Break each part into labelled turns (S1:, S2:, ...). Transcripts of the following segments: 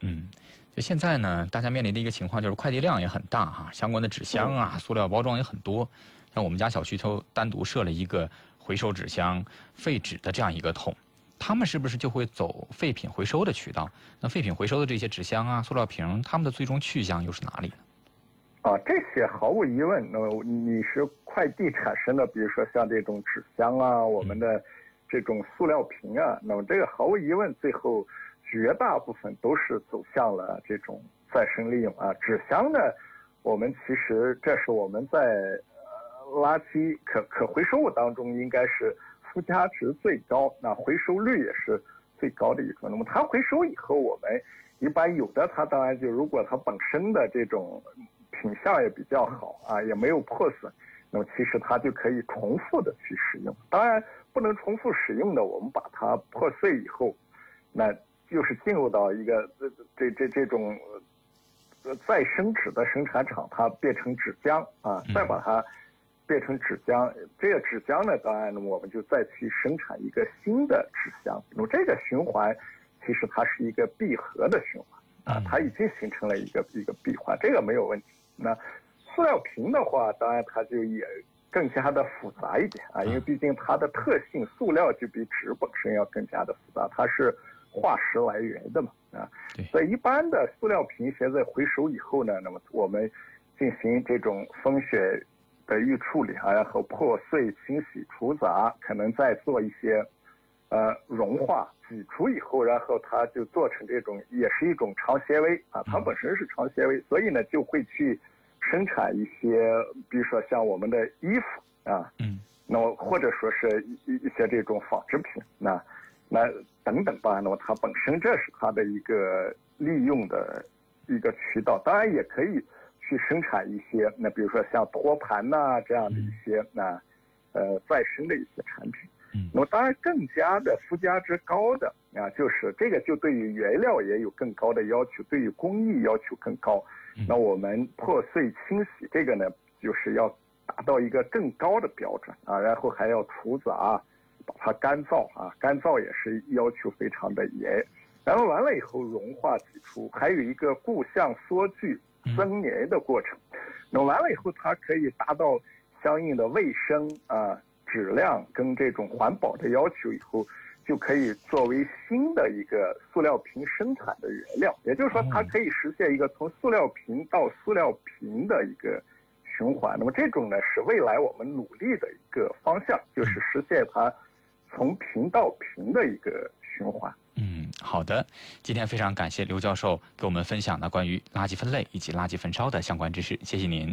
S1: 就现在呢，大家面临的一个情况就是快递量也很大哈，相关的纸箱啊、塑料包装也很多。像我们家小区都单独设了一个回收纸箱、废纸的这样一个桶，他们是不是就会走废品回收的渠道？那废品回收的这些纸箱啊、塑料瓶，他们的最终去向又是哪里呢？
S2: 这些毫无疑问，你是快递产生的，比如说像这种纸箱啊，我们的这种塑料瓶啊，那么这个毫无疑问，最后绝大部分都是走向了这种再生利用啊。纸箱呢，我们其实这是我们在垃圾可回收物当中应该是附加值最高，那回收率也是最高的一种。那么它回收以后，我们一般有的它当然就如果它本身的这种品相也比较好啊，也没有破损，那么其实它就可以重复的去使用。当然不能重复使用的，我们把它破碎以后，那就是进入到一个这种再生纸的生产厂，它变成纸浆啊，再把它变成纸浆。这个纸浆呢，当然我们就再去生产一个新的纸箱。那么这个循环其实它是一个闭合的循环啊，它已经形成了一个闭环，这个没有问题。那塑料瓶的话，当然它就也更加的复杂一点啊，因为毕竟它的特性，塑料就比纸本身要更加的复杂，它是化石来源的嘛啊。所以一般的塑料瓶现在回收以后呢，那么我们进行这种风雪的预处理啊，然后破碎、清洗、除杂，可能再做一些融化、挤出以后，然后它就做成这种，也是一种长纤维啊，它本身是长纤维，所以呢就会去生产一些，比如说像我们的衣服啊，那么或者说是一些这种纺织品，那等等吧，那么它本身这是它的一个利用的一个渠道，当然也可以去生产一些，那比如说像托盘呐这样的一些再生的一些产品。那么当然更加的附加值高的啊，就是这个就对于原料也有更高的要求，对于工艺要求更高。那我们破碎清洗这个呢，就是要达到一个更高的标准啊，然后还要除杂，把它干燥啊，干燥也是要求非常的严。然后完了以后融化挤出，还有一个固相缩聚增粘的过程。那完了以后，它可以达到相应的卫生啊、质量跟这种环保的要求以后，就可以作为新的一个塑料瓶生产的原料。也就是说，它可以实现一个从塑料瓶到塑料瓶的一个循环。那么这种呢，是未来我们努力的一个方向，就是实现它从瓶到瓶的一个循环。
S1: 好的，今天非常感谢刘教授给我们分享的关于垃圾分类以及垃圾焚烧的相关知识，谢谢您。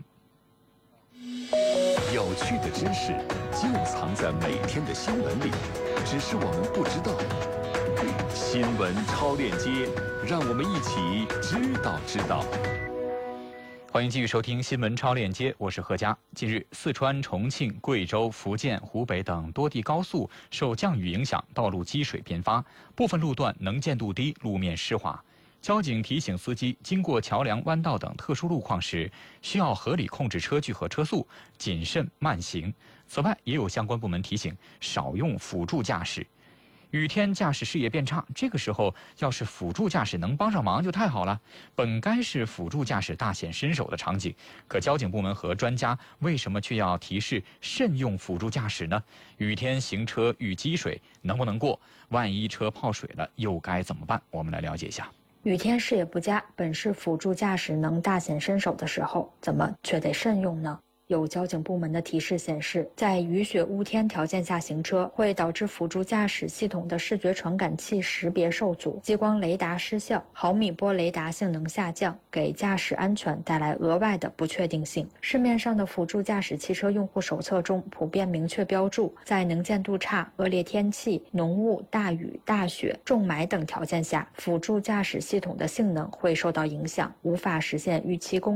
S3: 有趣的知识就藏在每天的新闻里，只是我们不知道。新闻超链接，让我们一起知道。
S1: 欢迎继续收听新闻超链接，我是何佳。近日，四川、重庆、贵州、福建、湖北等多地高速受降雨影响，道路积水频发，部分路段能见度低，路面湿滑。交警提醒司机，经过桥梁、弯道等特殊路况时，需要合理控制车距和车速，谨慎慢行。此外，也有相关部门提醒，少用辅助驾驶。雨天驾驶视野变差，这个时候要是辅助驾驶能帮上忙就太好了。本该是辅助驾驶大显身手的场景，可交警部门和专家为什么却要提示慎用辅助驾驶呢？雨天行车遇积水能不能过？万一车泡水了又该怎么办？我们来了解一下。
S4: 雨天视野不佳，本是辅助驾驶能大显身手的时候，怎么却得慎用呢？有交警部门的提示显示，在雨雪雾天条件下行车，会导致辅助驾驶系统的视觉传感器识别受阻，激光雷达失效，毫米波雷达性能下降，给驾驶安全带来额外的不确定性。市面上的辅助驾驶汽车用户手册中普遍明确标注，在能见度差、恶劣天气、浓雾、大雨、大雪、重霾等条件下，辅助驾驶系统的性能会受到影响，无法实现预期功能。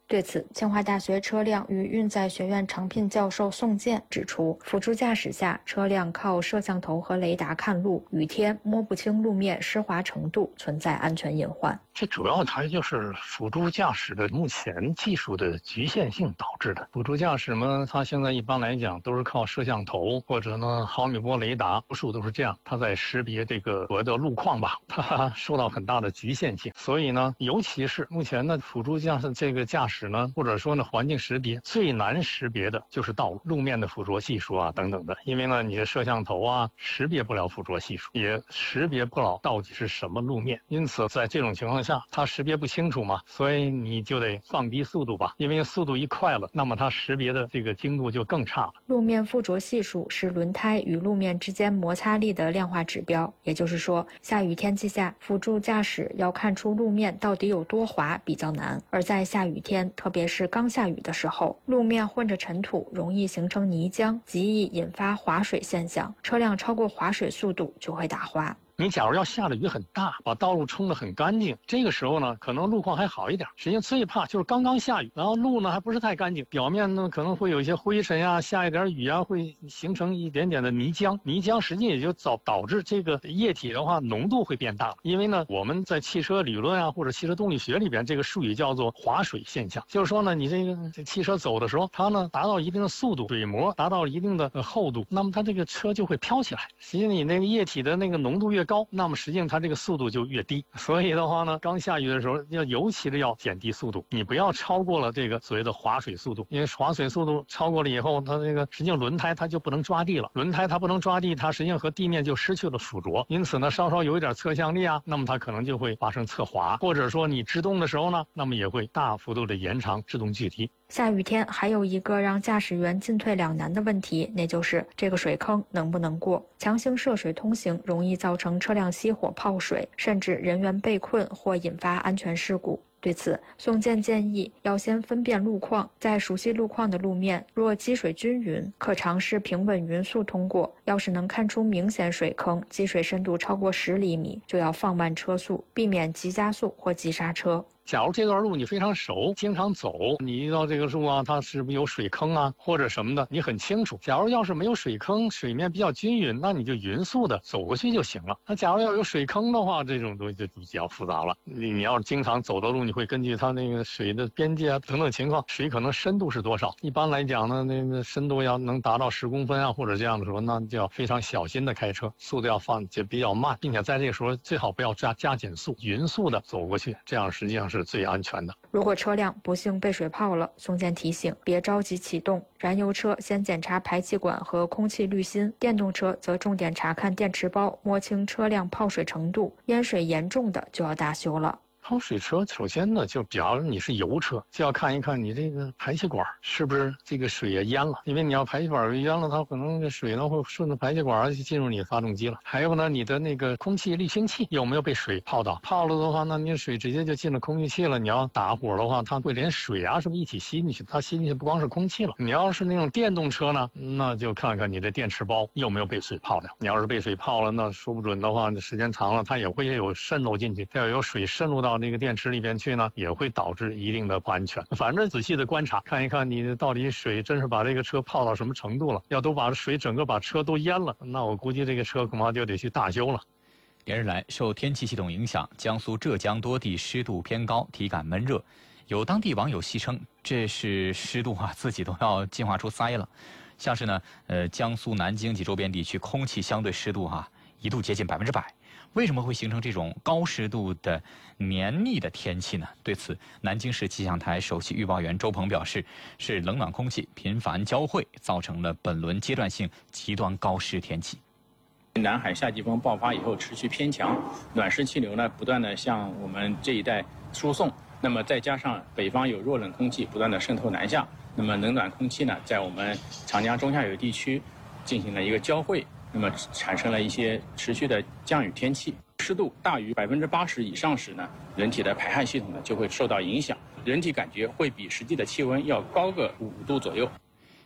S4: 对此，清华大学车辆与运载学院常聘教授宋健指出，辅助驾驶下，车辆靠摄像头和雷达看路，雨天摸不清路面湿滑程度，存在安全隐患。
S5: 这主要还就是辅助驾驶的目前技术的局限性导致的。辅助驾驶嘛，它现在一般来讲都是靠摄像头或者呢毫米波雷达，多数都是这样，它在识别这个所谓的路况吧，它受到很大的局限性。所以呢，尤其是目前的辅助驾驶呢，或者说呢环境识别最难识别的就是道路面的附着系数啊等等的，因为呢你的摄像头啊识别不了附着系数，也识别不了到底是什么路面，因此在这种情况下它识别不清楚嘛，所以你就得放低速度吧，因为速度一快了，那么它识别的这个精度就更差了。
S4: 路面附着系数是轮胎与路面之间摩擦力的量化指标，也就是说，下雨天气下，辅助驾驶要看出路面到底有多滑比较难。而在下雨天，特别是刚下雨的时候，路面混着尘土，容易形成泥浆，极易引发滑水现象，车辆超过滑水速度就会打滑。
S5: 你假如要下的雨很大，把道路冲得很干净，这个时候呢，可能路况还好一点。实际上最怕就是刚刚下雨，然后路呢还不是太干净，表面呢可能会有一些灰尘呀，下一点雨啊，会形成一点点的泥浆。泥浆实际也就导致这个液体的话浓度会变大。因为呢，我们在汽车理论啊或者汽车动力学里边，这个术语叫做滑水现象，就是说呢，你这汽车走的时候，它呢达到一定的速度，水膜达到一定的厚度，那么它这个车就会飘起来。实际你那个液体的那个浓度越高，那么实际上它这个速度就越低。所以的话呢，刚下雨的时候尤其的要减低速度，你不要超过了这个所谓的滑水速度，因为滑水速度超过了以后，它这个实际上轮胎它就不能抓地了，轮胎它不能抓地，它实际上和地面就失去了附着，因此呢稍稍有一点侧向力啊，那么它可能就会发生侧滑，或者说你制动的时候呢，那么也会大幅度的延长制动距离。
S4: 下雨天还有一个让驾驶员进退两难的问题，那就是这个水坑能不能过。强行涉水通行容易造成车辆熄火泡水，甚至人员被困或引发安全事故。对此，宋健建议要先分辨路况，在熟悉路况的路面，若积水均匀，可尝试平稳匀速通过；要是能看出明显水坑，积水深度超过10厘米，就要放慢车速，避免急加速或急刹车。
S5: 假如这段路你非常熟，经常走，你遇到这个路啊，它是不是有水坑啊，或者什么的，你很清楚。假如要是没有水坑，水面比较均匀，那你就匀速的走过去就行了。那假如要有水坑的话，这种东西就比较复杂了。你要是经常走的路，你会根据它那个水的边界啊等等情况，水可能深度是多少。一般来讲呢，那个深度要能达到10公分啊，或者这样的时候，那就要非常小心的开车，速度要放就比较慢，并且在这个时候最好不要加减速，匀速的走过去，这样实际上是最安全的。
S4: 如果车辆不幸被水泡了，宋健提醒别着急启动，燃油车先检查排气管和空气滤芯，电动车则重点查看电池包，摸清车辆泡水程度，淹水严重的就要大修了。
S5: 泡水车首先呢，就比方你是油车，就要看一看你这个排气管是不是这个水也淹了，因为你要排气管淹了，它可能这水呢会顺着排气管就进入你的发动机了。还有呢，你的那个空气滤清器有没有被水泡到？泡了的话，那你水直接就进了空气器了。你要打火的话，它会连水啊什么一起吸进去，它吸进去不光是空气了。你要是那种电动车呢，那就看看你的电池包有没有被水泡掉。你要是被水泡了，那说不准的话，时间长了它也会有渗漏进去，要有水渗入到那个电池里边去呢，也会导致一定的不安全。反正仔细的观察，看一看你到底水真是把这个车泡到什么程度了。要都把水整个把车都淹了，那我估计这个车恐怕就得去大修了。
S1: 连日来，受天气系统影响，江苏、浙江多地湿度偏高，体感闷热。有当地网友戏称，这是湿度自己都要进化出鳃了。像是呢，江苏南京及周边地区空气相对湿度一度接近100%。为什么会形成这种高湿度的黏腻的天气呢？对此，南京市气象台首席预报员周鹏表示，是冷暖空气频繁交汇，造成了本轮阶段性极端高湿天气。
S6: 南海夏季风爆发以后持续偏强，暖湿气流呢不断的向我们这一带输送，那么再加上北方有弱冷空气不断的渗透南下，那么冷暖空气呢在我们长江中下游地区进行了一个交汇，那么产生了一些持续的降雨天气。湿度大于80%以上时呢，人体的排汗系统呢就会受到影响，人体感觉会比实际的气温要高个5度左右。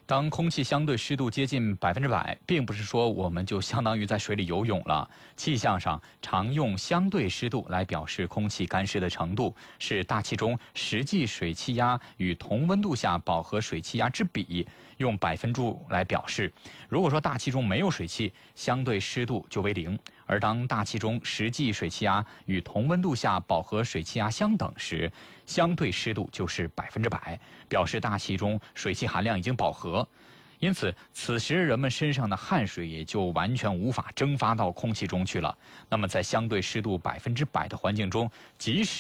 S1: 当空气相对湿度接近100%，并不是说我们就相当于在水里游泳了。气象上常用相对湿度来表示空气干湿的程度，是大气中实际水气压与同温度下饱和水气压之比，用百分柱来表示。如果说大气中没有水汽，相对湿度就为0；而当大气中实际水气压与同温度下饱和水气压相等时，相对湿度就是100%，表示大气中水汽含量已经饱和。因此，此时人们身上的汗水也就完全无法蒸发到空气中去了。那么，在相对湿度100%的环境中，即使